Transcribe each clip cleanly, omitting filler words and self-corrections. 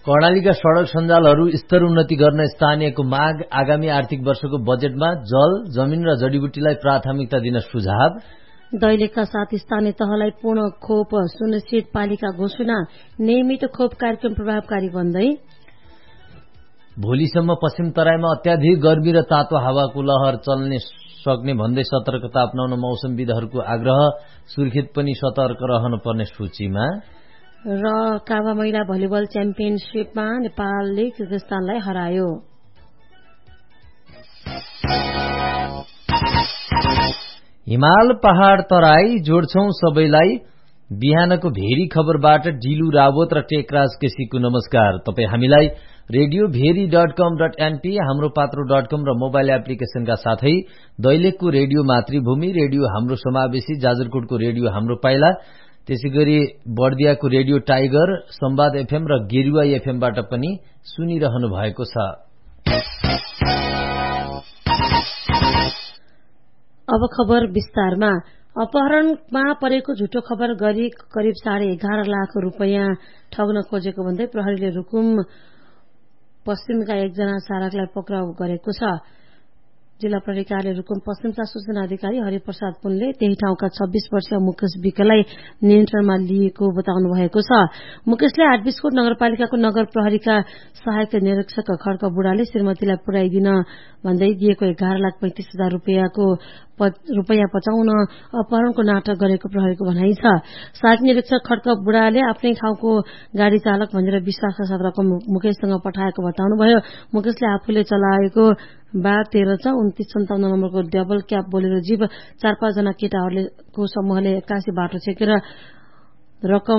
कर्णालीका सड़क सञ्जालहरू स्तर उन्नति गर्न स्थानीयको माग। आगामी आर्थिक वर्षको बजेटमा जल, जमिन र जडीबुटीलाई प्राथमिकता दिन सुझाव। दैलेखका साथ स्थानीय तहलाई पूर्ण खोप सुनिश्चित, पालिका घोषणा। नियमित खोप कार्यक्रम प्रभावकारी बन्दै। भोलिसम्म पश्चिम तराईमा अत्याधिक गर्मी र तातो हावाको लहर चल्ने सक्ने भन्दै सतर्कता अपनाउन मौसमविदहरूको आग्रह। सुर्खेत पनि सतर्क रहनुपर्ने सूचीमा। र काभा महिला भलिबल च्याम्पियनशीपमा नेपालले किर्गिस्तानलाई हरायो। हिमाल पहाड़ तराई जोड्छौं सबैलाई। बिहानको भेरी खबरबाट डिलु रावत र टेकराज केसीको नमस्कार। तपाई हामीलाई radioveri.com.np, हाम्रो पात्रो.com र मोबाइल एप्लिकेशनका साथै दैलेखको रेडियो मातृभूमि, रेडियो हाम्रो समावेशी, जाजरकोटको रेडियो हाम्रो पाइला, त्यसैगरी बर्दियाको रेडियो टाइगर, संवाद एफएम र गेरुवा एफएमबाट पनि सुनिरहनु भएको छ। अब खबर विस्तारमा। अपहरणमा परेको झुटो खबर गरी करिब 11.5 लाख रुपैयाँ ठग्न खोजेको भन्दै प्रहरीले रुकुम पश्चिमका एकजना चालकलाई पक्राउ गरेको छ। जिल्ला प्रहरी कार्यालय रुकुम पश्चिमका सूचना अधिकारी हरिप्रसाद पुनले त्यही ठाउँका 26 वर्षीय मुकेश विकलाई नियन्त्रणमा लिएको बताउनु भएको छ। मुकेशले आठबिसकोट नगरपालिकाको नगर प्रहरीका सहायक निरीक्षक खड्क बुढाले श्रीमतीलाई पुर्याइदिन भन्दै दिएको 11,35,000 रुपैयाँ पचाउन अपहरणको नाटक गरेको प्रहरीको भनाइ छ। सहायक निरीक्षक खड्क बुढाले आफ्नै ठाउँको गाडी चालक भनेर विश्वासका साथ रकम मुकेशसँग पठाएको बताउनुभयो। मुकेशले आफूले चलाएको 12-13-29-57 नम्बरको डबल क्याब बोलेरो जीप 4-5 जना केटाहरूको समूहले 81 बाटो छेकेर रकम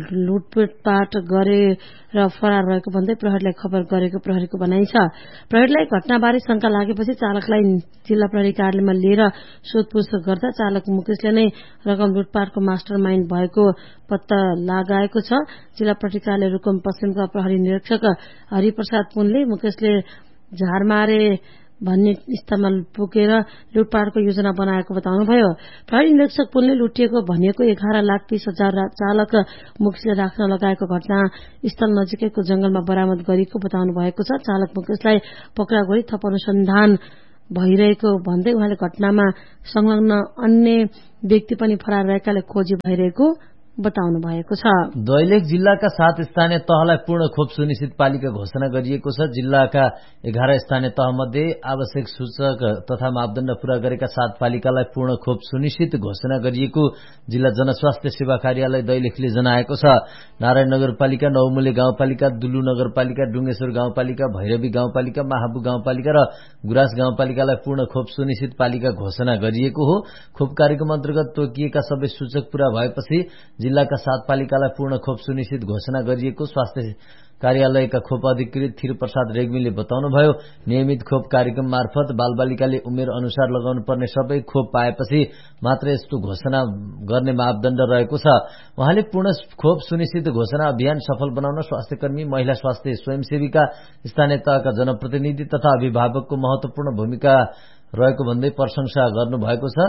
लुटपाट गरेर फरार भएको भन्दै प्रहरीलाई खबर गरेको प्रहरीको भनाइ छ। प्रहरीलाई घटनाबारे शंका लागेपछि चालकलाई जिल्ला प्रहरी कार्यालयमा लिएर सोधपुछ गर्दा चालक मुकेशले नै रकम लुटपाटको मास्टर माइन्ड भएको पत्ता लगाएको छ। जिल्ला प्रहरी कार्यालय रुकुम पश्चिमका प्रहरी निरीक्षक हरिप्रसाद पुनले मुकेशले झारमारे भन्ने स्थानमा पुगेर लुटपाटको योजना बनाएको बताउनुभयो। प्रहरी निरीक्षक पुनले लुटिएको भनिएको 11,30,000 चालक मुकेशले राख्न लगाएको घटना स्थल नजिकैको जंगलमा बरामद गरेको बताउनु भएको छ। चालक मुकेशलाई पक्राउ गरी थप अनुसन्धान भइरहेको भन्दै उहाँले घटनामा संलग्न अन्य व्यक्ति पनि फरार रहेकाले खोजी भइरहेको बताउनु भएको छ। दैलेख जिल्लाका 7 स्थानीय तहलाई पूर्ण खोप सुनिश्चित पालिका घोषणा गरिएको छ। जिल्लाका 11 स्थानीय तहमध्ये आवश्यक सूचक तथा मापदण्ड पूरा गरेका 7 पालिकालाई पूर्ण खोप सुनिश्चित घोषणा गरिएको जिल्ला जनस्वास्थ्य सेवा कार्यालय दैलेखले जनाएको छ। नारायण नगरपालिका, नौमुले गाउँपालिका, दुलु नगरपालिका, डुङ्गेश्वर गाउँपालिका, भैरवी गाउँपालिका, महाबु गाउँपालिका र गुराँस गाउँपालिकालाई पूर्ण खोप सुनिश्चित पालिका घोषणा गरिएको हो। खोप कार्यक्रम अन्तर्गत तोकिएका सबै सूचक पूरा भएपछि जिल्लाका 7 पालिकालाई पूर्ण खोप सुनिश्चित घोषणा गरिएको स्वास्थ्य कार्यालयका खोप अधिकृत थिरुप्रसाद रेग्मीले बताउनुभयो। नियमित खोप कार्यक्रम मार्फत बालबालिकाले उमेर अनुसार लगाउनु पर्ने सबै खोप पाएपछि मात्र यस्तो घोषणा गर्ने मापदण्ड रहेको छ। उहाँले पूर्ण खोप सुनिश्चित घोषणा अभियान सफल बनाउन स्वास्थ्यकर्मी, महिला स्वास्थ्य स्वयंसेविका, स्थानीय तहका जनप्रतिनिधि तथा अभिभावकको महत्वपूर्ण भूमिका रहेको भन्दै प्रशंसा गर्नुभएको छ।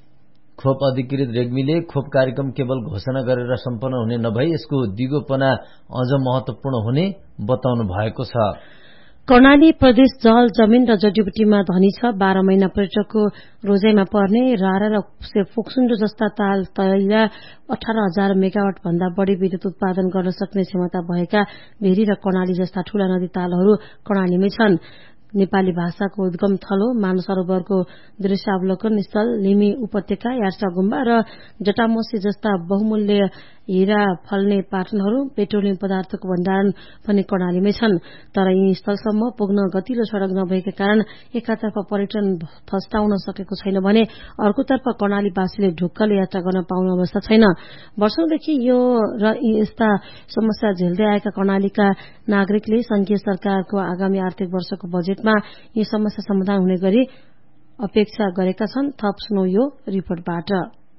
खोप अधिकृत रेग्मीले खोप कार्यक्रम केवल घोषणा गरेर सम्पन्न हुने नभई यसको दिगोपना अझ महत्वपूर्ण हुने बताउनु भएको छ। कर्णाली प्रदेश जल, जमिन र जडीबुटीमा धनी छ। 12 महिना पर्यटकको रोजाइमा पर्ने रारा र फोक्सुन्डो जस्ता ताल तैला 18,000 मेगावाट भन्दा बढ़ी विद्युत उत्पादन गर्न सक्ने क्षमता भएका भेरी र कर्णाली जस्ता ठूला नदी तालहरू कर्णालीमै छन्। नेपाली भाषाको उद्गम थलो, मानसरोवरको दृश्यावलोकन स्थल, लिमी उपत्यका, यार्सा गुम्बा र जटामसी जस्ता बहुमूल्य हीरा फल्ने पाटनहरू, पेट्रोलियम पदार्थको भण्डारण पनि कर्णालीमै छन्। तर यी स्थलसम्म पुग्न गतिलो सड़क नभएका कारण एकातर्फ पर्यटन फस्टाउन सकेको छैन भने अर्कोतर्फ कर्णालीवासीले ढुक्कले यात्रा गर्न पाउने अवस्था छैन। वर्षौंदेखि यो र यस्ता समस्या झेल्दै आएका कर्णालीका नागरिकले संघीय सरकारको आगामी आर्थिक वर्षको बजेटमा यी समस्या समाधान हुने गरी अपेक्षा गरेका छन्। थप सुनौ यो रिपोर्टबाट।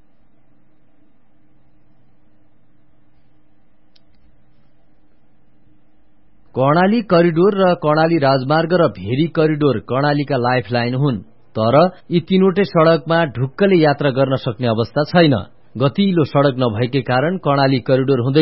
कर्णाली करिडोर र कर्णाली राजमार्ग र भेरी करिडोर कर्णालीका लाइफलाइन हुन्। तर यी तीनवटै सड़कमा ढुक्कले यात्रा गर्न सक्ने अवस्था छैन। गतिलो सड़क नभएकै कारण कर्णाली करिडोर हुँदै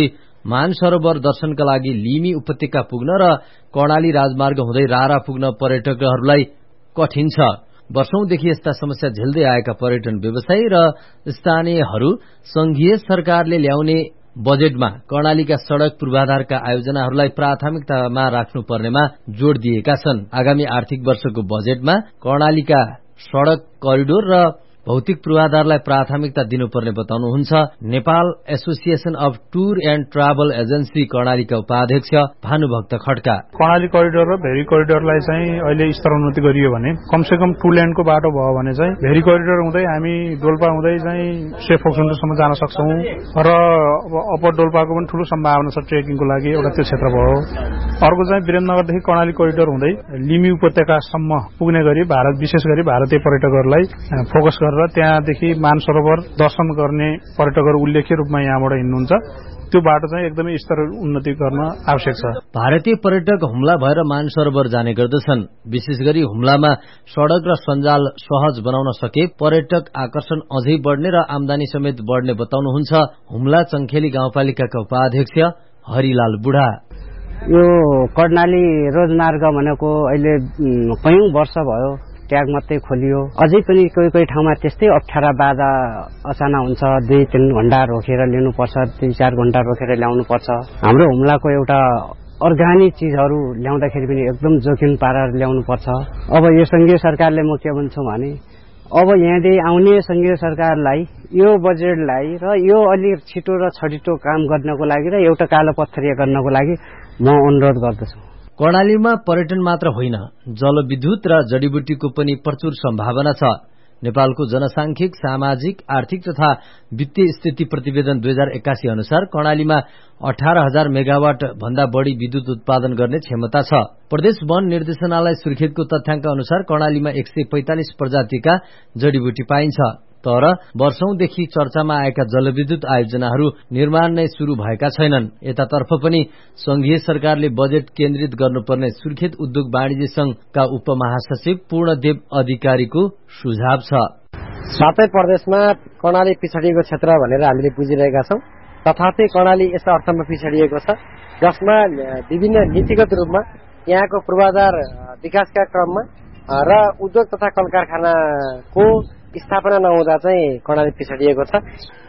मानसरोवर दर्शनका लागि लिमी उपत्यका पुग्न र कर्णाली राजमार्ग हुँदै रारा पुग्न पर्यटकहरूलाई कठिन छ। वर्षौंदेखि यस्ता समस्या झेल्दै आएका पर्यटन व्यवसायी र स्थानीयहरू संघीय सरकारले ल्याउने बजेटमा कर्णालीका सड़क पूर्वाधारका आयोजनाहरूलाई प्राथमिकतामा राख्नुपर्नेमा जोड़ दिएका छन्। आगामी आर्थिक वर्षको बजेटमा कर्णालीका सड़क करिडोर र भौतिक पूर्वाधारलाई प्राथमिकता दिनुपर्ने बताउनुहुन्छ Nepal association of tour and travel agency कर्णालीका उपाध्यक्ष भानुभक्त खड्का। कर्णाली करिडोर र भेरी करिडोरलाई चाहिँ अहिले स्तरोन्नति गरियो भने कमसेकम टू लेनको बाटो भयो भने चाहिँ भेरी करिडोर हुँदै हामी डोल्पा हुँदै चाहिँ सेफ फोक्सनसम्म जान सक्छौं र अप्पर डोल्पाको पनि ठूलो सम्भावना छ ट्रेकिङको लागि। एउटा त्यो क्षेत्र भयो। अर्को चाहिँ वीरेन्द्रनगरदेखि कर्णाली करिडोर हुँदै लिमी उपत्यकासम्म पुग्ने गरी विशेष गरी भारतीय पर्यटकहरूलाई फोकस गरेर त्यहाँदेखि मानसरोवर दर्शन गर्ने पर्यटकहरू उल्लेख्य रूपमा यहाँबाट हिँड्नुहुन्छ। त्यो बाटो चाहिँ एकदमै स्तर उन्नति गर्न आवश्यक छ। भारतीय पर्यटक हुम्ला भएर मानसरोवर जाने गर्दछन्। विशेष गरी हुम्लामा सड़क र सञ्जाल सहज बनाउन सके पर्यटक आकर्षण अझै बढ्ने र आमदानी समेत बढ्ने बताउनुहुन्छ हुम्ला चङ्खेली गाउँपालिकाका उपाध्यक्ष हरिलाल बुढा। यो कर्णाली रोजमार्ग भनेको अहिले कयौं वर्ष भयो ट्याग मात्रै खोलियो। अझै पनि कोही ठाउँमा त्यस्तै अप्ठ्यारा बाधा अचानक हुन्छ। 2-3 घण्टा रोकेर लिनुपर्छ, 3-4 घण्टा रोकेर ल्याउनुपर्छ। हाम्रो हुम्लाको एउटा अर्ग्यानिक चीजहरू ल्याउँदाखेरि पनि एकदम जोखिम पारेर ल्याउनुपर्छ। अब यो संघीय सरकारले म के भन्छु भने अब यहाँदेखि आउने संघीय सरकारलाई यो बजेटलाई र यो अलि छिटो र छटिटो काम गर्नको लागि र एउटा कालोपत्थरीय गर्नको लागि म अनुरोध गर्दछु। कर्णालीमा पर्यटन मात्र होइन, जलविद्युत र जडीबुटीको पनि प्रचुर सम्भावना छ। नेपालको जनसांख्यिक, सामाजिक, आर्थिक तथा वित्तीय स्थिति प्रतिवेदन 2081 अनुसार कर्णालीमा 18,000 मेगावाट भन्दा बढ़ी विद्युत उत्पादन गर्ने क्षमता छ। प्रदेश वन निर्देशनालय सुर्खेतको तथ्याङ्क अनुसार कर्णालीमा 145 प्रजातिका जडीबुटी पाइन्छ। तर वर्षौंदेखि चर्चामा आएका जलविद्युत आयोजनाहरू निर्माण नै शुरू भएका छैनन्। यतातर्फ पनि संघीय सरकारले बजेट केन्द्रित गर्नुपर्ने सुर्खेत उद्योग वाणिज्य संघका उपमहासचिव पूर्णदेव अधिकारीको सुझाव छ। सातै प्रदेशमा कर्णाली पिछडिएको क्षेत्र भनेर हामीले बुझिरहेका छौं। तथापि कर्णाली यस अर्थमा पिछडिएको छ जसमा विभिन्न नीतिगत रूपमा यहाँको पूर्वाधार विकासका क्रममा र उद्योग तथा कल कारखानाको स्थापना नहुँदा चाहिँ कर्णाली पिछडिएको छ।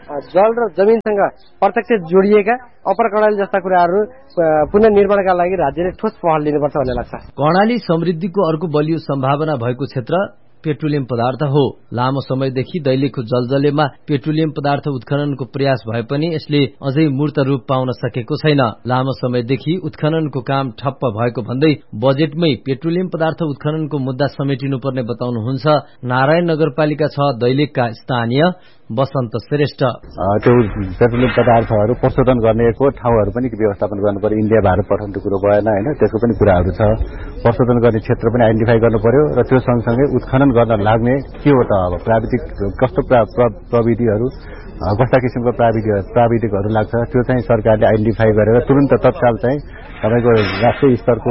जल र जमिनसँग प्रत्यक्ष जोडिएका अपर कर्णाली जस्ता कुराहरू पुनर्निर्माणका लागि राज्यले ठोस पहल लिनुपर्छ भन्ने लाग्छ। कर्णाली समृद्धिको अर्को बलियो सम्भावना भएको क्षेत्र पेट्रोलियम पदार्थ हो। लामो समयदेखि दैलेखको जलजलेमा पेट्रोलियम पदार्थ उत्खननको प्रयास भए पनि यसले अझै मूर्त रूप पाउन सकेको छैन। लामो समयदेखि उत्खननको काम ठप्प भएको भन्दै बजेटमै पेट्रोलियम पदार्थ उत्खननको मुद्दा समेटिनुपर्ने बताउनुहुन्छ नारायण नगरपालिका 6 दैलेखका स्थानीय बसन्त श्रेष्ठ। त्यो पेट्रोलियम पदार्थहरू प्रशोधन गर्नेको ठाउँहरू पनि व्यवस्थापन गर्नु पर्यो। इन्डिया भारत पठाउनुको कुरो भएन होइन, त्यसको पनि कुराहरू छ। प्रशोधन गर्ने क्षेत्र पनि आइडेन्टिफाई गर्नु पर्यो र त्यो सँगसँगै उत्खनन गर्न लाग्ने के हो त अब प्राविधिक कस्तो प्रविधिहरू कस्ता किसिमको प्राविधिकहरू लाग्छ त्यो चाहिँ सरकारले आइडेन्टिफाई गरेर तुरन्त तत्काल चाहिँ तपाईको राष्ट्रिय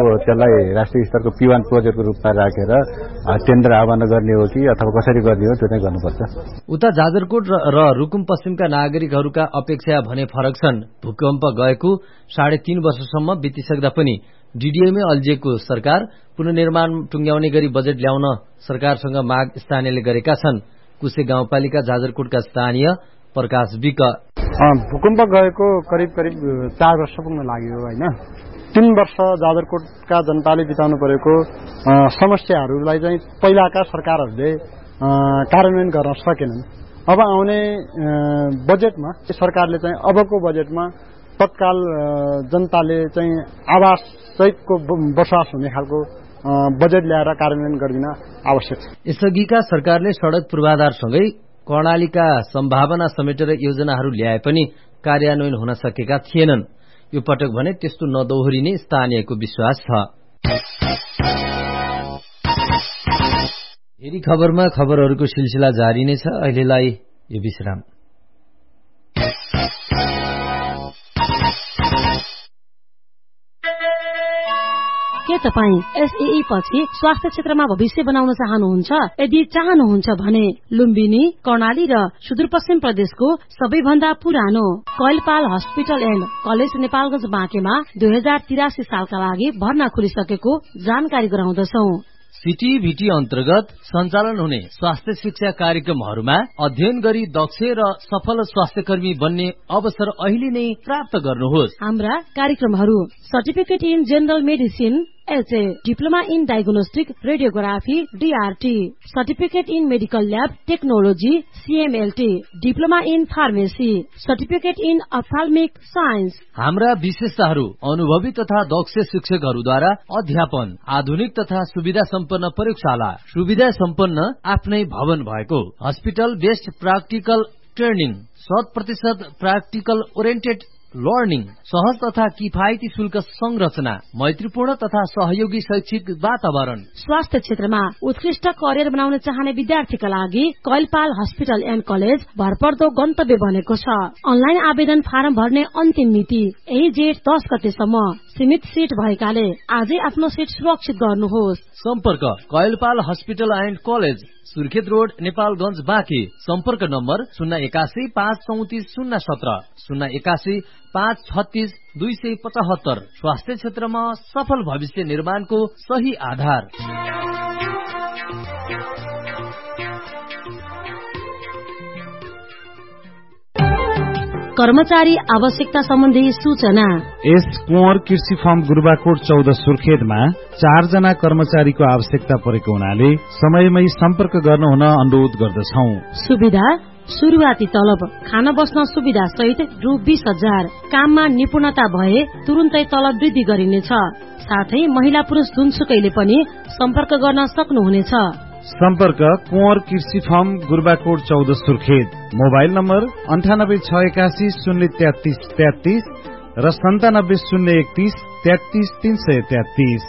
स्तरको P1 प्रोजेक्टको रूपमा राखेर टेन्डर आह्वान गर्ने हो कि अथवा कसरी गर्ने हो त्यो चाहिँ गर्नुपर्छ। उता जाजरकोट र रुकुम पश्चिमका नागरिकहरूका अपेक्षा भने फरक छन्। भूकम्प गएको 3.5 वर्षसम्म बितिसक्दा पनि डीडीएमै अल्झिएको सरकार पुनर्निर्माण टुंग्याउने गरी बजेट ल्याउन सरकारसँग माग स्थानीयले गरेका छन्। कुसे गाउँपालिका जाजरकोटका स्थानीय प्रकाश विक। भूकम्प गएको करिब 4 वर्ष पुग्न लाग्यो होइन। 3 वर्ष जाजरकोटका जनताले बिताउनु परेको समस्याहरूलाई चाहिँ पहिलाका सरकारहरूले कार्यान्वयन गर्न सकेनन्। अब आउने बजेटमा सरकारले चाहिँ अबको बजेटमा तत्काल जनताले चाहिँ आवास सहितको बसोबास हुने खालको बजेट ल्याएर कार्यान्वयन गरिदिन आवश्यक छ। यसअघिका सरकारले सड़क पूर्वाधारसँगै कर्णालीका सम्भावना समेटेर योजनाहरू ल्याए पनि कार्यान्वयन हुन सकेका थिएनन्। यो पटक भने त्यस्तो नदोहोरिने स्थानीयको विश्वास छ। हेरी खबरमा खबरहरूको सिलसिला जारी नै छ। अहिलेलाई यो विश्राम। के तपाईँ एसएई पछि स्वास्थ्य क्षेत्रमा भविष्य बनाउन चाहनुहुन्छ? यदि चाहनुहुन्छ भने लुम्बिनी, कर्णाली र सुदूरपश्चिम प्रदेशको सबैभन्दा पुरानो Kailpal hospital and college Nepalgunj बाँकेमा 2083 सालका लागि भर्ना खुलिसकेको जानकारी गराउँदछौ। सीटीभीटी अन्तर्गत सञ्चालन हुने स्वास्थ्य शिक्षा कार्यक्रमहरूमा अध्ययन गरी दक्ष र सफल स्वास्थ्यकर्मी बन्ने अवसर अहिले नै प्राप्त गर्नुहोस्। हाम्रा कार्यक्रमहरू certificate in general medicine HA, diploma in diagnostic radiography DRT, certificate in medical lab technology सीएमएलटी, diploma in pharmacy, certificate in अप्थाल्मिक science. हाम्रा विशेषताहरू अनुभवी तथा दक्ष शिक्षकहरूद्वारा अध्यापन, आधुनिक तथा सुविधा सम्पन्न प्रयोगशाला, सुविधा सम्पन्न आफ्नै भवन भएको, hospital based practical training, 100% practical oriented learning, सहज तथा किफायती शुल्क संरचना, मैत्रीपूर्ण तथा सहयोगी शैक्षिक वातावरण। स्वास्थ्य क्षेत्रमा उत्कृष्ट करियर बनाउन चाहने विद्यार्थीका लागि कैलपाल हस्पिटल एन्ड कलेज भरपर्दो गन्तव्य बनेको छ। अनलाइन आवेदन फारम भर्ने अन्तिम मिति यही जेठ 10 गतेसम्म। सीमित सीट भएकाले आजै आफ्नो सीट सुरक्षित गर्नुहोस्। सम्पर्क Kailpal hospital and college, Surkhet road, Nepalgunj Banke. सम्पर्क नम्बर 081 534 017 081 536 275। स्वास्थ्य क्षेत्रमा सफल भविष्य निर्माणको सही आधार। कर्मचारी आवश्यकता सम्बन्धी सूचना। यस कुँवर कृषि फार्म गुरुबाकोट 14 सुर्खेतमा 4 जना कर्मचारीको आवश्यकता परेको हुनाले समयमै सम्पर्क गर्नुहुन अनुरोध गर्दछौ। सुविधा सुरुवाती तलब, खान बस्न सुविधा सहित रु 20,000। काममा निपुणता भए तुरुन्तै तलब वृद्धि गरिनेछ। साथै महिला पुरुष जुनसुकैले पनि सम्पर्क गर्न सक्नुहुनेछ। सम्पर्क कुँवर कृषि farm Gurbhakot 14 Surkhet. Mobile number 9861 033 33 र 97 031 33 333।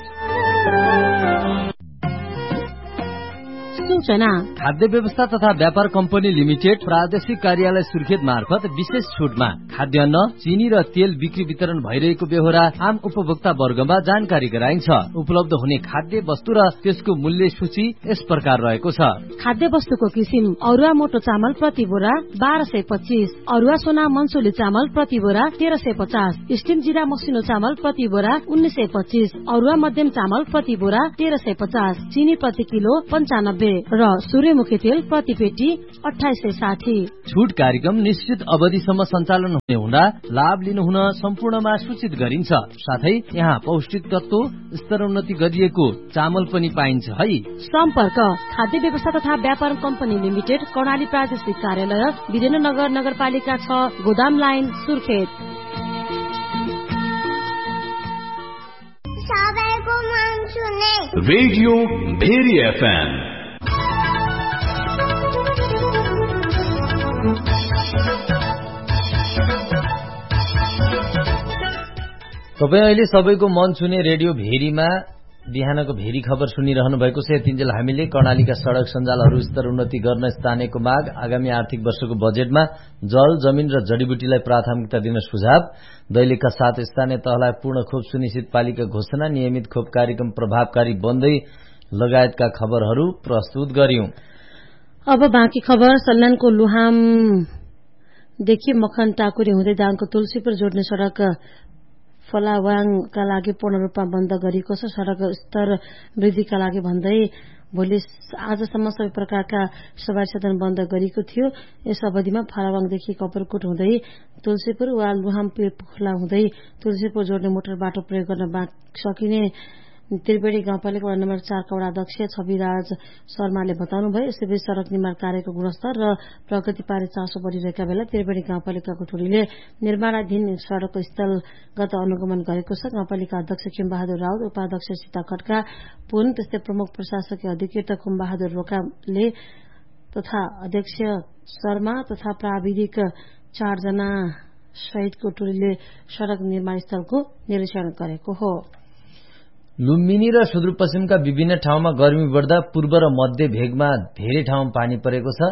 सूचना। खाद्य व्यवस्था तथा व्यापार कम्पनी लिमिटेड प्रादेशिक कार्यालय सुर्खेत मार्फत विशेष छुटमा खाद्यान्न, चिनी र तेल बिक्री वितरण भइरहेको बेहोरा आम उपभोक्ता वर्गमा जानकारी गराइन्छ। उपलब्ध हुने खाद्य वस्तु र त्यसको मूल्य सूची यस प्रकार रहेको छ। खाद्य वस्तुको किसिम अरुवा मोटो चामल प्रति बोरा 1225, अरुवा सोना मनसुली चामल प्रति बोरा 1350, स्टिम जिरा मसिनो चामल प्रति बोरा 1925, अरुवा मध्यम चामल प्रति बोरा 1350, चिनी प्रति किलो 95 र सूर्यमुखी तेल प्रति पेटी 2860। छुट कार्यक्रम निश्चित अवधिसम्म सञ्चालन हुने हुँदा लाभ लिनुहुन सम्पूर्णमा सूचित गरिन्छ। साथै यहाँ पौष्टिक तत्व स्तरोन्नति गरिएको चामल पनि पाइन्छ है। सम्पर्क खाद्य व्यवस्था तथा व्यापार कम्पनी लिमिटेड, कर्णाली प्रादेशिक कार्यालय, विजयनगर नगरपालिका 6, गोदाम line, Surkhet. Radio very FM. तपाईँ अहिले सबैको मन छुने रेडियो भेरीमा बिहानको भेरी खबर सुनिरहनु भएको छ। यतिन्जेल हामीले कर्णालीका सड़क सञ्जालहरू स्तर उन्नति गर्न स्थानीयको माग, आगामी आर्थिक वर्षको बजेटमा जल, जमिन र जडीबुटीलाई प्राथमिकता दिन सुझाव, दैलेखका 7 स्थानीय तहलाई पूर्ण खोप सुनिश्चित पालिका घोषणा, नियमित खोप कार्यक्रम प्रभावकारी बन्दै लगायतका खबरहरू प्रस्तुत गर्यौं। अब बाँकी खबर। सल्यानको लुहामदेखि मखन टाकुरी हुँदै दाङको तुलसीपुर जोड्ने सड़क फलावाङका लागि पूर्ण रूपमा बन्द गरिएको छ। सड़क स्तर वृद्धिका लागि भन्दै भोलि आजसम्म सबै प्रकारका सवारी साधन बन्द गरिएको थियो। यस अवधिमा फलावाङदेखि कपरकोट हुँदै तुलसीपुर वा लुहाम खोला हुँदै तुलसीपुर जोड्ने मोटर बाटो प्रयोग गर्न सकिने त्रिवेणी गाउँपालिका वडा नम्बर 4 का वडा अध्यक्ष छविराज शर्माले बताउनुभयो। यसैबीच सड़क निर्माण कार्यको गुणस्तर र प्रगतिबारे चासो बढ़िरहेका बेला त्रिवेणी गाउँपालिकाको टोलीले निर्माणाधीन सड़कको स्थलगत अनुगमन गरेको छ। गाउँपालिका अध्यक्ष खिमबहादुर राउत, उपाध्यक्ष सीता खड्का पुन, त्यस्तै प्रमुख प्रशासकीय अधिकृत खुमबहादुर रोकाले तथा अध्यक्ष शर्मा तथा प्राविधिक 4 जना सहितको टोलीले सड़क निर्माण स्थलको निरीक्षण गरेको हो। लुम्बिनी र सुदूरपश्चिमका विभिन्न ठाउँमा गर्मी बढ्दा पूर्व र मध्य भेगमा धेरै ठाउँमा पानी परेको छ।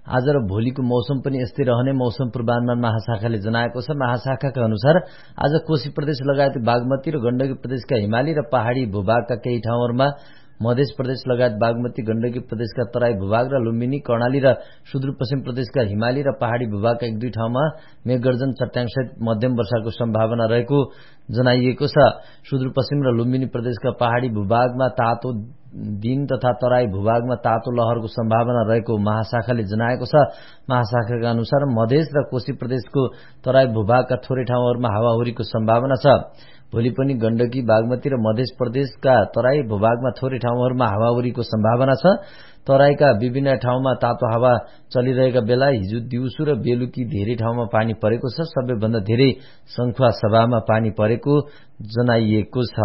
आज र भोलिको मौसम पनि यस्तै रहने मौसम पूर्वानुमान महाशाखाले जनाएको छ। महाशाखाका अनुसार आज कोशी प्रदेश लगायत बागमती र गण्डकी प्रदेशका हिमाली र पहाड़ी भूभागका केही ठाउँहरूमा, मध्य प्रदेश लगायत बागमती गण्डकी प्रदेशका तराई भूभाग र लुम्बिनी, कर्णाली र सुदूरपश्चिम प्रदेशका हिमाली र पहाड़ी भूभागका 1-2 ठाउँमा मेघगर्जन चट्याङसहित मध्यम वर्षाको सम्भावना रहेको जनाइएको छ। सुदूरपश्चिम र लुम्बिनी प्रदेशका पहाड़ी भूभागमा तातो दिन तथा तराई भूभागमा तातो लहरको सम्भावना रहेको महाशाखाले जनाएको छ। महाशाखाका अनुसार मधेस र कोशी प्रदेशको तराई भूभागका थोरै ठाउँहरूमा हावाहुरीको सम्भावना छ। भोलि पनि गण्डकी, बागमती र मध्य प्रदेशका तराई भूभागमा थोरै ठाउँहरूमा हावाहुरीको सम्भावना छ। तराईका विभिन्न ठाउँमा तातो हावा चलिरहेका बेला हिजो दिउँसो र बेलुकी धेरै ठाउँमा पानी परेको छ। सबैभन्दा धेरै सङ्खुवा सभामा पानी परेको जनाइएको छ।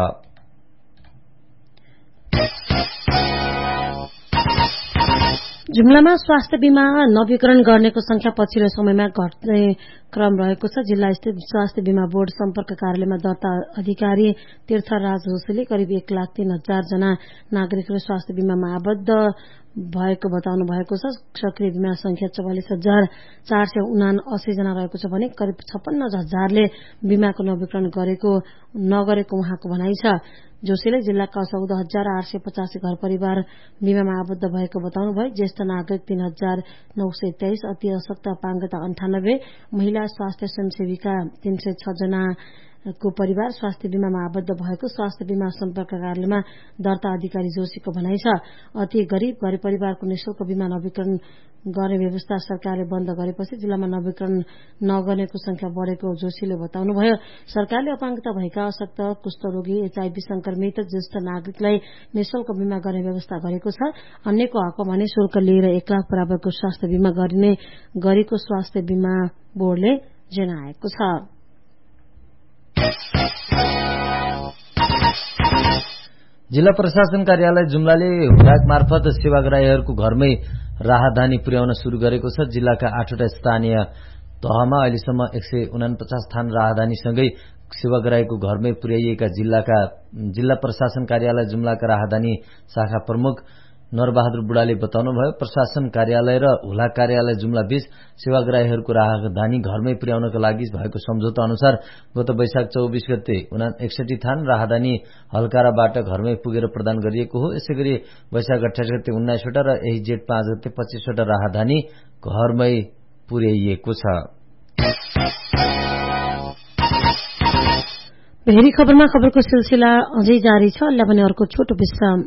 जुम्लामा स्वास्थ्य बीमा नवीकरण गर्नेको संख्या पछिल्लो समयमा घट्ने क्रम रहेको छ। जिल्ला स्थित स्वास्थ्य बीमा बोर्ड सम्पर्क कार्यालयमा दर्ता अधिकारी तीर्थराज होसेले करिब 1,03,000 जना नागरिकहरू स्वास्थ्य बीमामा आबद्ध भएको बताउनु भएको छ। सक्रिय बीमा संख्या 44,479 जना रहेको छ भने करिब 56,000ले बीमाको नवीकरण नगरेको उहाँको भनाइ छ। जोशीले जिल्लाका 14,885 घर परिवार बीमामा आबद्ध भएको बताउनुभयो। ज्येष्ठ नागरिक 3,923, अति अशक्त अपाङ्गता 98, महिला स्वास्थ्य स्वयंसेविका 306 जनाको परिवार स्वास्थ्य बीमामा आबद्ध भएको स्वास्थ्य बीमा सम्पर्क कार्यालयमा दर्ता अधिकारी जोशीको भनाइ छ। अति गरीब घर परिवारको निःशुल्क बीमा नवीकरण गर्ने व्यवस्था सरकारले बन्द गरेपछि जिल्लामा नवीकरण नगर्नेको संख्या बढ़ेको जोशीले बताउनुभयो। सरकारले अपाङ्गता भएका अशक्त, कुष्ठरोगी, एचआईभी संक्रमित ज्येष्ठ नागरिकलाई निःशुल्क बीमा गर्ने व्यवस्था गरेको छ। अन्यको हकमा भने शुल्क लिएर 1 लाख बराबरको स्वास्थ्य बीमा गरेको स्वास्थ्य बीमा बोर्डले जनाएको छ। जिल्ला प्रशासन कार्यालय जुम्लाले हुलाक मार्फत सेवाग्राहीहरूको घरमै राहदानी पुर्याउन शुरू गरेको छ। जिल्लाका 8वटा स्थानीय तहमा अहिलेसम्म 149 थान राहदानीसँगै सेवाग्राहीको घरमै पुर्याइएका जिल्ला प्रशासन कार्यालय जुम्लाका राहदानी शाखा प्रमुख नरबहादुर बुढाले बताउनुभयो। प्रशासन कार्यालय र हुलाक कार्यालय जुम्ला बीच सेवाग्राहीहरूको राहदानी घरमै पुर्याउनका लागि भएको सम्झौता अनुसार गत वैशाख 24 गते 61 थान राहदानी हलकाराबाट घरमै पुगेर प्रदान गरिएको हो। यसैगरी वैशाख 28 गते 19 वटा र यही जेठ 5 गते 25 वटा राहदानी घरमै पुर्याइएको छ। भेरी खबरमा खबरको सिलसिला अझै जारी छ। अहिले भने अर्को छोटो विश्राम।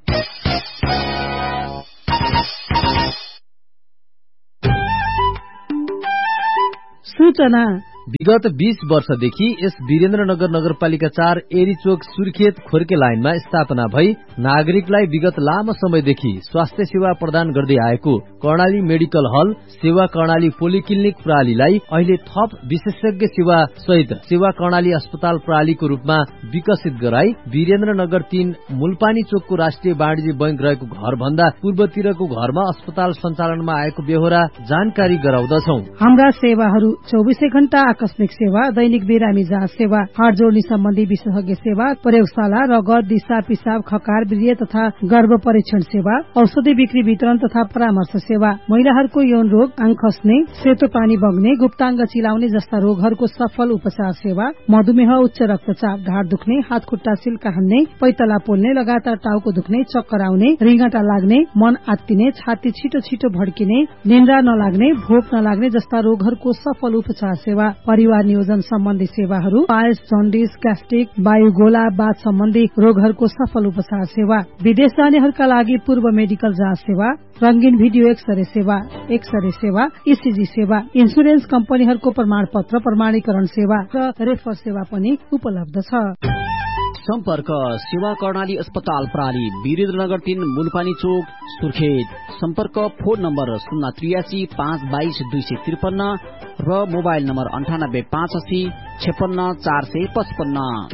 सूचना विगत 20 वर्षदेखि यस वीरेन्द्रनगर नगरपालिका 4 एरीचोक सुर्खेत खोर्के लाइनमा स्थापना भई नागरिकलाई विगत लामो समयदेखि स्वास्थ्य सेवा प्रदान गर्दै आएको कर्णाली मेडिकल हल सेवा कर्णाली पोलिक्लिनिक प्रणालीलाई अहिले थप विशेषज्ञ सेवा सहित सेवा कर्णाली अस्पताल प्रणालीको रूपमा विकसित गराई वीरेन्द्रनगर 3 मुलपानी चोकको राष्ट्रिय वाणिज्य बैंक रहेको घर भन्दा पूर्वतिरको घरमा अस्पताल सञ्चालनमा आएको बेहोरा जानकारी गराउँदछौ। हाम्रा सेवाहरू 24 घण्टा आकस्मिक सेवा, दैनिक बिरामी जाँच सेवा, हाड जोड्ने सम्बन्धी विशेषज्ञ सेवा, प्रयोगशाला, रगत, दिशा, पिसाब, खकार, वीर्य तथा गर्भ परीक्षण सेवा, औषधि बिक्री वितरण तथा परामर्श सेवा, महिलाहरूको यौन रोग, आँख खस्ने, सेतो पानी बग्ने, गुप्ताङ्ग चिलाउने जस्ता रोगहरूको सफल उपचार सेवा, मधुमेह, उच्च रक्तचाप, ढाड दुख्ने, हात खुट्टा सिल्का हान्ने, पैतला पोल्ने, लगातार टाउको दुख्ने, चक्कर आउने, रिङ्गटा लाग्ने, मन आत्तिने, छाती छिटो छिटो भड्किने, निन्द्रा नलाग्ने, भोक नलाग्ने जस्ता रोगहरूको सफल उपचार सेवा, परिवार नियोजन सम्बन्धी सेवाहरू, पायल्स, जन्डिस, ग्यास्ट्रिक, वायुगोला, बाथ सम्बन्धी रोगहरूको सफल उपचार सेवा, विदेश जानेहरूका लागि पूर्व मेडिकल जाँच सेवा, रंगीन भिडियो एक्सरे सेवा, ईसीजी सेवा, इन्सुरेन्स कम्पनीहरूको प्रमाणपत्र प्रमाणीकरण सेवा र रेफर सेवा पनि उपलब्ध छ। सम्पर्क सेवा कर्णाली अस्पताल प्रणाली वीरेन्द्रनगर 3 मुलपानी चोक सुर्खेत। सम्पर्क फोन नम्बर 083 522 253 र मोबाइल नम्बर 98 85 56 455।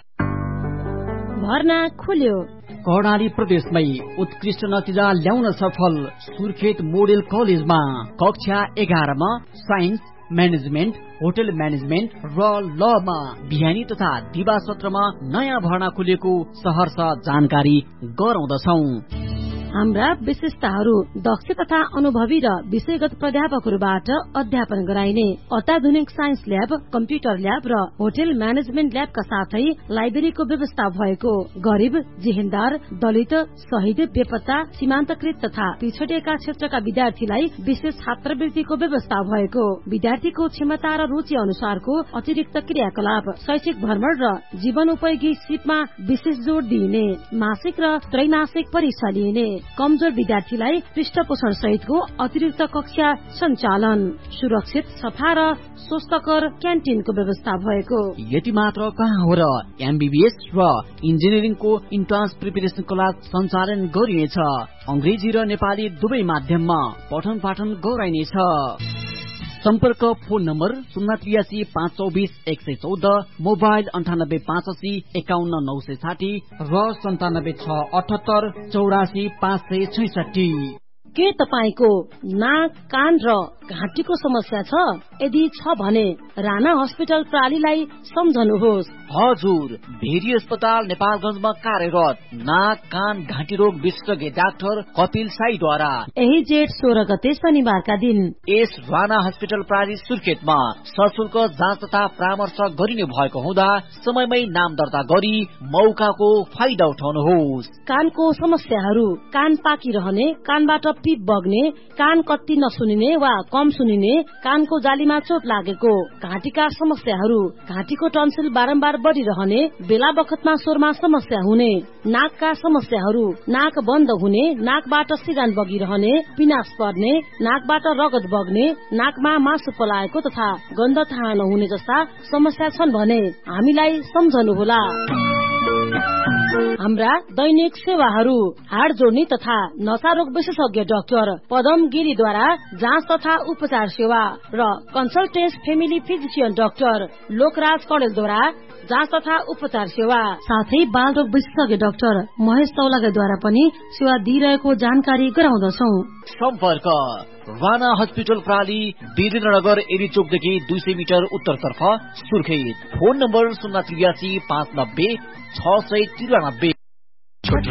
भर्ना खुल्यो। कर्णाली प्रदेशमै उत्कृष्ट नतिजा ल्याउन सफल सुर्खेत मोडेल कलेजमा कक्षा 11 मा साइन्स, म्यानेजमेन्ट, होटल म्यानेजमेन्ट र लमा बिहानी तथा दिवा सत्रमा नयाँ भर्ना खुलेको सहर्ष जानकारी गराउँदछौ। हाम्रा विशेषताहरू दक्ष तथा अनुभवी र विषयगत प्राध्यापकहरूबाट अध्यापन गराइने अत्याधुनिक साइन्स ल्याब, कम्प्युटर ल्याब र होटल म्यानेजमेन्ट ल्याबका साथै लाइब्रेरीको व्यवस्था भएको, गरिब, जेहेन्दार, दलित, शहीद, बेपत्ता, सीमान्तकृत तथा पिछडिएका क्षेत्रका विद्यार्थीलाई विशेष छात्रवृत्तिको व्यवस्था भएको, विद्यार्थीको क्षमता र रुचि अनुसारको अतिरिक्त क्रियाकलाप, शैक्षिक भ्रमण र जीवनोपयोगी सिपमा विशेष जोड़ दिइने, मासिक र त्रैमासिक परीक्षा लिइने, कमजोर विद्यार्थीलाई पृष्ठपोषण सहितको अतिरिक्त कक्षा सञ्चालन, सुरक्षित, सफा र स्वस्थकर क्यान्टिनको व्यवस्था भएको। यति मात्र कहाँ हो र एमबीबीएस र इन्जिनियरिङको इन्ट्रान्स प्रिपरेसन क्लास सञ्चालन गरिनेछ। अंग्रेजी र नेपाली दुवै माध्यममा पठन पाठन गराइनेछ। सम्पर्क फोन नम्बर 083 524 114, मोबाइल 98 580 51 960 र 97 678 84 566। के तपाईको नाक, कान र घाँटीको समस्या छ? यदि छ भने राणा हस्पिटल प्रालीलाई सम्झनुहोस्। हजुर, भेरी अस्पताल नेपालगञ्जमा कार्यरत नाक, कान, घाँटी रोग विशेषज्ञ डाक्टर कपिल साईद्वारा यही जेठ 16 गते शनिबारका दिन यस राणा हस्पिटल प्राली सुर्खेतमा सशुल्क जाँच तथा परामर्श गरिने भएको हुँदा समयमै नाम दर्ता गरी मौकाको फाइदा उठाउनुहोस्। कानको समस्याहरू, कान पाकिरहने, कानबाट पिप बग्ने, कान कति नसुनिने वा कम सुनिने, कानको जालीमा चोट लागेको, घाँटीका समस्याहरू, घाँटीको टन्सिल बारम्बार बढ़िरहने, बेला बखतमा स्वरमा समस्या हुने, नाकका समस्याहरू, नाक बन्द हुने, नाकबाट सिरान बगिरहने, पिनास पर्ने, नाकबाट रगत बग्ने, नाकमा मासु पलाएको तथा गन्ध थाहा नहुने जस्ता समस्या छन् भने हामीलाई सम्झनुहोला। हाम्रा दैनिक सेवाहरू हाड जोड्ने तथा नशारोग विशेषज्ञ डाक्टर पदम गिरीद्वारा जाँच तथा उपचार सेवा र कन्सल्टेन्स फेमिली फिजिशियन डाक्टर लोकराज कडेलद्वारा जाँच तथा उपचार सेवा, साथै बाल रोग विशेषज्ञ डाक्टर महेश तौलागाद्वारा पनि सेवा दिइरहेको जानकारी गराउँदछौ। सम्पर्क राणा हस्पिटल प्राली, वीरेन्द्रनगर एरी चोकदेखि 200 मिटर उत्तरतर्फ सुर्खेत। Phone number 083 590 693।